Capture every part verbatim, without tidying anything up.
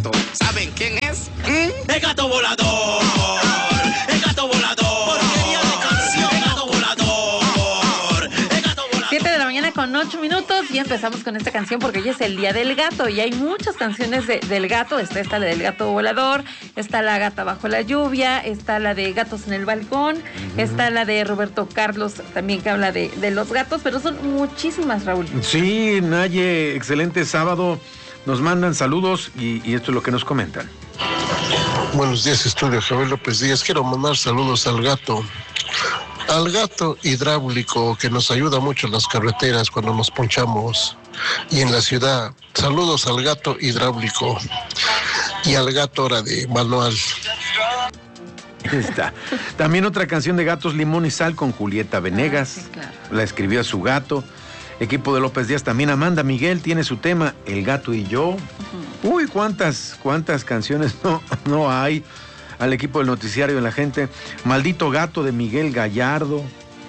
¿Saben quién es? ¿Mm? ¡El gato volador! ¡El gato volador! ¡Porquería de canción! ¡El gato volador! ¡El gato volador! siete de la mañana con ocho minutos y empezamos con esta canción porque hoy es el Día del Gato y hay muchas canciones de, del gato. Está esta la del gato volador, está la gata bajo la lluvia, está la de Gatos en el Balcón, uh-huh. está la de Roberto Carlos también que habla de, de los gatos, pero son muchísimas, Raúl. Sí, Naye, excelente sábado. Nos mandan saludos y, y esto es lo que nos comentan. Buenos días, estudio Javier López Díaz. Quiero mandar saludos al gato, al gato hidráulico que nos ayuda mucho en las carreteras cuando nos ponchamos y en la ciudad. Saludos al gato hidráulico y al gato ahora de manual. Está. También otra canción de Gatos, Limón y Sal con Julieta Venegas. Ah, sí, claro. La escribió a su gato. Equipo de López Díaz también. Amanda Miguel tiene su tema, El gato y yo. Uh-huh. Uy, cuántas, cuántas canciones no, no hay. Al equipo del noticiario de la gente. Maldito gato de Miguel Gallardo.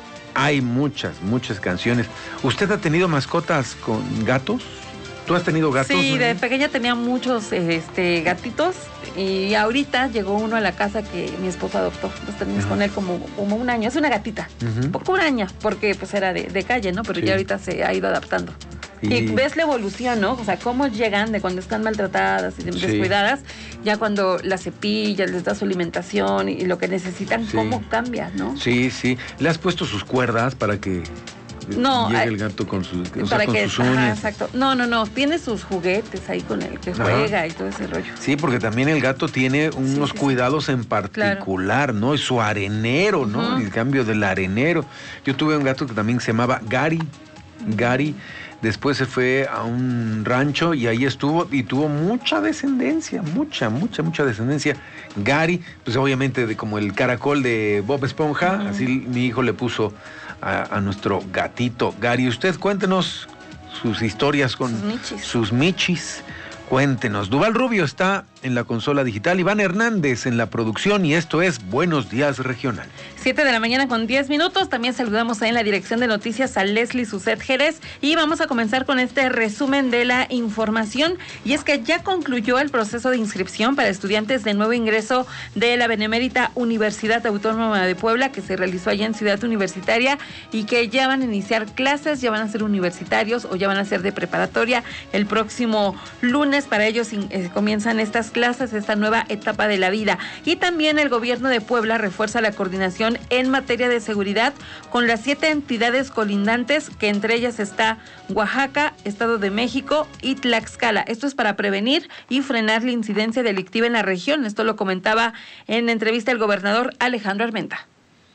Hay muchas, muchas canciones. ¿Usted ha tenido mascotas con gatos? ¿Tú has tenido gatos? Sí, ¿no? de pequeña tenía muchos este, gatitos y ahorita llegó uno a la casa que mi esposo adoptó. Entonces tenemos uh-huh. con él como, como un año. Es una gatita, uh-huh. poco huraña, porque pues era de, de calle, ¿no? Pero sí. ya ahorita se ha ido adaptando. Y... y ves la evolución, ¿no? O sea, cómo llegan de cuando están maltratadas y descuidadas, sí. ya cuando las cepillas, les da su alimentación y, y lo que necesitan, sí. cómo cambia, ¿no? Sí, sí. ¿Le has puesto sus cuerdas para que... No, llega ay, el gato con sus, o para sea, con que, sus uñas? Ajá, exacto. No, no, no. Tiene sus juguetes ahí con el que juega ajá. y todo ese rollo. Sí, porque también el gato tiene unos sí, sí, cuidados sí. en particular, claro. ¿no? Y su arenero, ¿no? Uh-huh. El cambio del arenero. Yo tuve un gato que también se llamaba Gary. Gary. Después se fue a un rancho y ahí estuvo y tuvo mucha descendencia, mucha, mucha, mucha descendencia. Gary, pues obviamente de como el caracol de Bob Esponja, uh-huh. así mi hijo le puso a, a nuestro gatito Gary. Usted cuéntenos sus historias con sus michis. sus michis. Cuéntenos. Duval Rubio está en la consola digital, Iván Hernández en la producción y esto es Buenos Días Regional. siete de la mañana con diez minutos. También saludamos ahí en la dirección de noticias a Leslie Suset Jerez y vamos a comenzar con este resumen de la información. Y es que ya concluyó el proceso de inscripción para estudiantes de nuevo ingreso de la Benemérita Universidad Autónoma de Puebla, que se realizó allá en Ciudad Universitaria y que ya van a iniciar clases, ya van a ser universitarios o ya van a ser de preparatoria el próximo lunes. Para ellos eh, comienzan estas clases, esta nueva etapa de la vida. Y también el gobierno de Puebla refuerza la coordinación en materia de seguridad con las siete entidades colindantes, que entre ellas está Oaxaca, Estado de México y Tlaxcala. Esto es para prevenir y frenar la incidencia delictiva en la región. Esto lo comentaba en entrevista el gobernador Alejandro Armenta.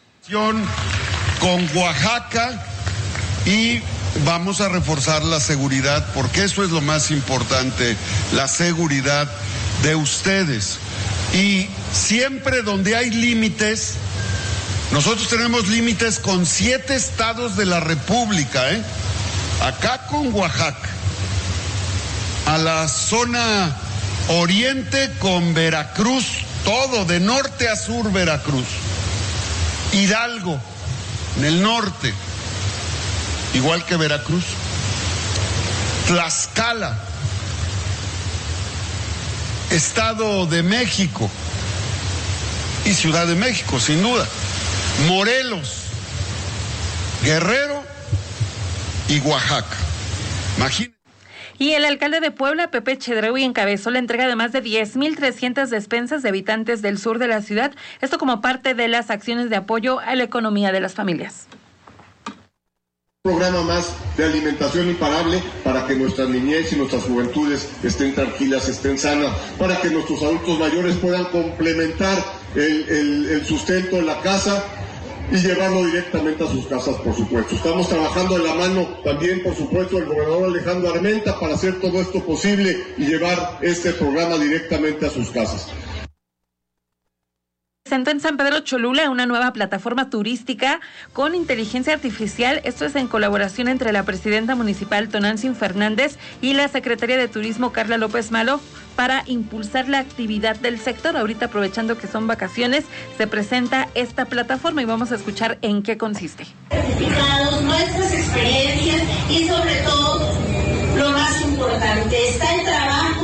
Con Oaxaca y vamos a reforzar la seguridad, porque eso es lo más importante, la seguridad de ustedes. Y siempre donde hay límites, nosotros tenemos límites con siete estados de la República, ¿eh? Acá con Oaxaca, a la zona oriente con Veracruz, todo de norte a sur Veracruz, Hidalgo, en el norte, igual que Veracruz, Tlaxcala, Estado de México y Ciudad de México, sin duda, Morelos, Guerrero y Oaxaca. Imagínense. Y el alcalde de Puebla, Pepe Chedreui, encabezó la entrega de más de diez mil trescientas despensas de habitantes del sur de la ciudad, esto como parte de las acciones de apoyo a la economía de las familias. Programa más de alimentación imparable para que nuestras niñez y nuestras juventudes estén tranquilas, estén sanas, para que nuestros adultos mayores puedan complementar el, el, el sustento en la casa y llevarlo directamente a sus casas, por supuesto. Estamos trabajando de la mano también, por supuesto, del gobernador Alejandro Armenta para hacer todo esto posible y llevar este programa directamente a sus casas. Presentó en San Pedro Cholula una nueva plataforma turística con inteligencia artificial. Esto es en colaboración entre la presidenta municipal Tonantzin Fernández y la secretaria de Turismo Carla López Malo para impulsar la actividad del sector. Ahorita, aprovechando que son vacaciones, se presenta esta plataforma y vamos a escuchar en qué consiste. Certificados, nuestras experiencias y sobre todo, lo más importante, está el trabajo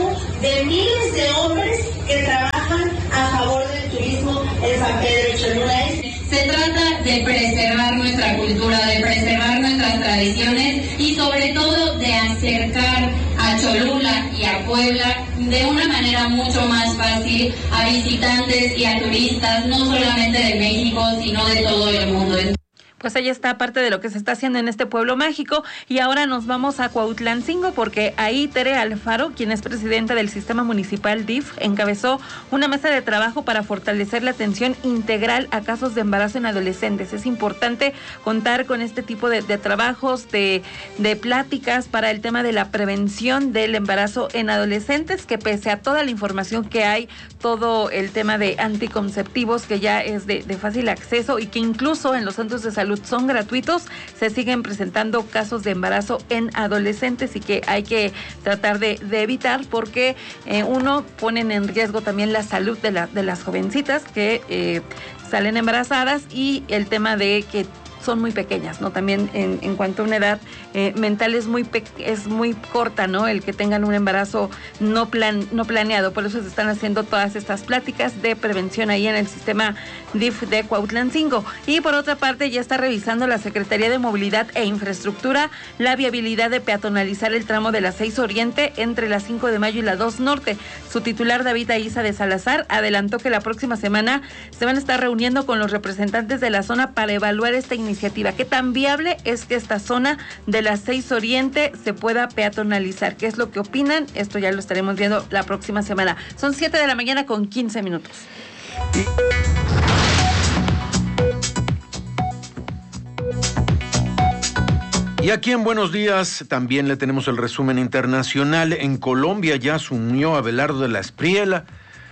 de miles de hombres que trabajan a favor del turismo en San Pedro Cholula. Se trata de preservar nuestra cultura, de preservar nuestras tradiciones y sobre todo de acercar a Cholula y a Puebla de una manera mucho más fácil a visitantes y a turistas, no solamente de México, sino de todo el mundo. Pues ahí está parte de lo que se está haciendo en este pueblo mágico. Y ahora nos vamos a Cuautlancingo, porque ahí Tere Alfaro, quien es presidenta del sistema municipal D I F, encabezó una mesa de trabajo para fortalecer la atención integral a casos de embarazo en adolescentes. Es importante contar con este tipo de, de trabajos, de, de pláticas para el tema de la prevención del embarazo en adolescentes, que pese a toda la información que hay, todo el tema de anticonceptivos que ya es de, de fácil acceso y que incluso en los centros de salud son gratuitos, se siguen presentando casos de embarazo en adolescentes y que hay que tratar de, de evitar, porque eh, uno, ponen en riesgo también la salud de, la, de las jovencitas que eh, salen embarazadas, y el tema de que son muy pequeñas, ¿no? También en, en cuanto a una edad eh, mental es muy pe- es muy corta, ¿no? El que tengan un embarazo no plan no planeado. Por eso se están haciendo todas estas pláticas de prevención ahí en el sistema D I F de Cuautlancingo. Y por otra parte, ya está revisando la Secretaría de Movilidad e Infraestructura la viabilidad de peatonalizar el tramo de la seis Oriente entre la cinco de mayo y la dos Norte. Su titular, David Aiza de Salazar, adelantó que la próxima semana se van a estar reuniendo con los representantes de la zona para evaluar esta iniciativa. ¿Qué tan viable es que esta zona de la seis Oriente se pueda peatonalizar? ¿Qué es lo que opinan? Esto ya lo estaremos viendo la próxima semana. Son siete de la mañana con quince minutos. Y aquí en Buenos Días también le tenemos el resumen internacional. En Colombia ya asumió Abelardo de la Espriella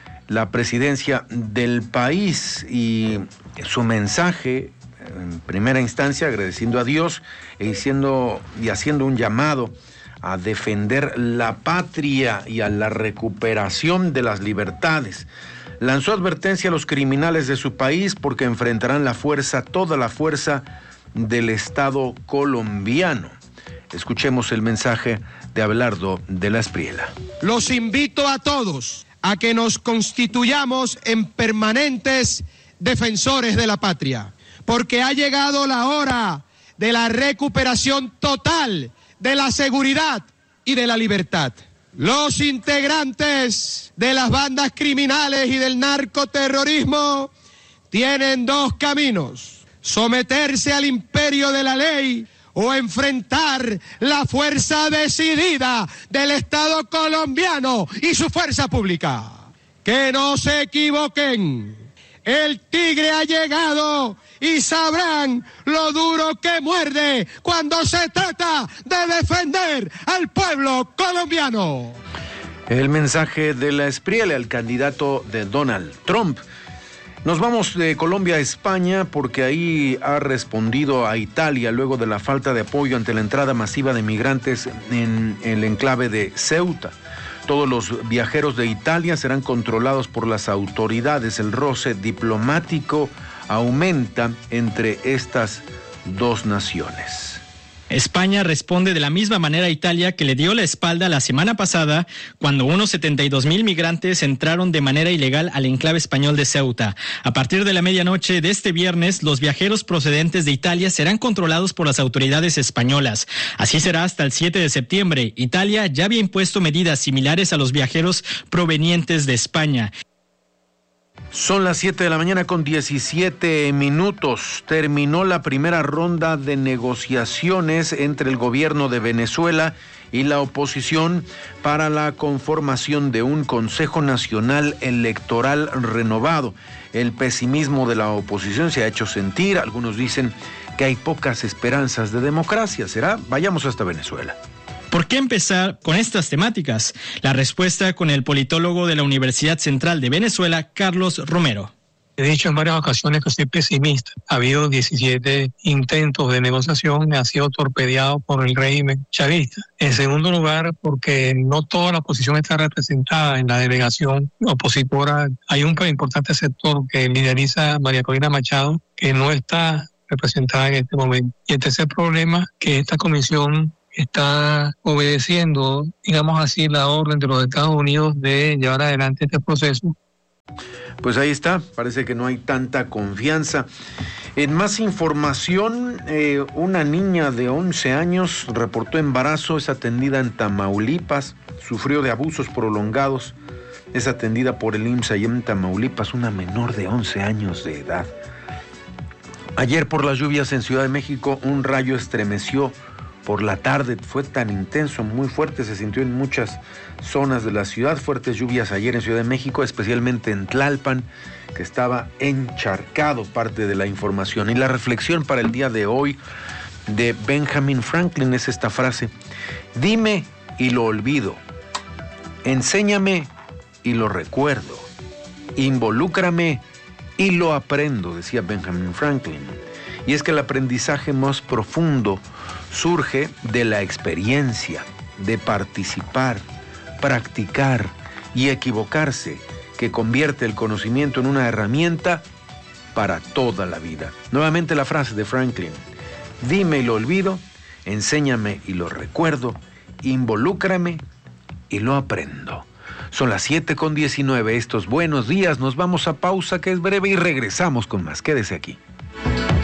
la presidencia del país, y su mensaje en primera instancia agradeciendo a Dios e diciendo y haciendo un llamado a defender la patria y a la recuperación de las libertades. Lanzó advertencia a los criminales de su país porque enfrentarán la fuerza, toda la fuerza del Estado colombiano. Escuchemos el mensaje de Abelardo de la Espriella. Los invito a todos a que nos constituyamos en permanentes defensores de la patria, porque ha llegado la hora de la recuperación total de la seguridad y de la libertad. Los integrantes de las bandas criminales y del narcoterrorismo tienen dos caminos: someterse al imperio de la ley o enfrentar la fuerza decidida del Estado colombiano y su fuerza pública. Que no se equivoquen, el tigre ha llegado y sabrán lo duro que muerde cuando se trata de defender al pueblo colombiano. El mensaje de la Espriella, el candidato de Donald Trump. Nos vamos de Colombia a España, porque ahí ha respondido a Italia luego de la falta de apoyo ante la entrada masiva de migrantes en el enclave de Ceuta. Todos los viajeros de Italia serán controlados por las autoridades. El roce diplomático aumenta entre estas dos naciones. España responde de la misma manera a Italia, que le dio la espalda la semana pasada cuando unos setenta y dos mil migrantes entraron de manera ilegal al enclave español de Ceuta. A partir de la medianoche de este viernes, los viajeros procedentes de Italia serán controlados por las autoridades españolas. Así será hasta el siete de septiembre. Italia ya había impuesto medidas similares a los viajeros provenientes de España. Son las siete de la mañana con diecisiete minutos. Terminó la primera ronda de negociaciones entre el gobierno de Venezuela y la oposición para la conformación de un Consejo Nacional Electoral renovado. El pesimismo de la oposición se ha hecho sentir. Algunos dicen que hay pocas esperanzas de democracia. ¿Será? Vayamos hasta Venezuela. ¿Por qué empezar con estas temáticas? La respuesta con el politólogo de la Universidad Central de Venezuela, Carlos Romero. He dicho en varias ocasiones que soy pesimista. Ha habido diecisiete intentos de negociación, ha sido torpedeado por el régimen chavista. En segundo lugar, porque no toda la oposición está representada en la delegación opositora. Hay un importante sector que lideriza María Corina Machado, que no está representada en este momento. Y el tercer problema, que esta comisión está obedeciendo, digamos así, la orden de los Estados Unidos de llevar adelante este proceso. Pues ahí está, parece que no hay tanta confianza. En más información, eh, una niña de once años reportó embarazo, es atendida en Tamaulipas, sufrió de abusos prolongados, es atendida por el I M S S allá en Tamaulipas, una menor de once años de edad. Ayer por las lluvias en Ciudad de México, un rayo estremeció por la tarde, fue tan intenso, muy fuerte, se sintió en muchas zonas de la ciudad, fuertes lluvias ayer en Ciudad de México, especialmente en Tlalpan, que estaba encharcado, parte de la información. Y la reflexión para el día de hoy de Benjamin Franklin es esta frase: dime y lo olvido, enséñame y lo recuerdo, involúcrame y lo aprendo, decía Benjamin Franklin. Y es que el aprendizaje más profundo surge de la experiencia, de participar, practicar y equivocarse, que convierte el conocimiento en una herramienta para toda la vida. Nuevamente la frase de Franklin: dime y lo olvido, enséñame y lo recuerdo, involúcrame y lo aprendo. Son las siete con diecinueve, estos buenos días, nos vamos a pausa que es breve y regresamos con más. Quédese aquí.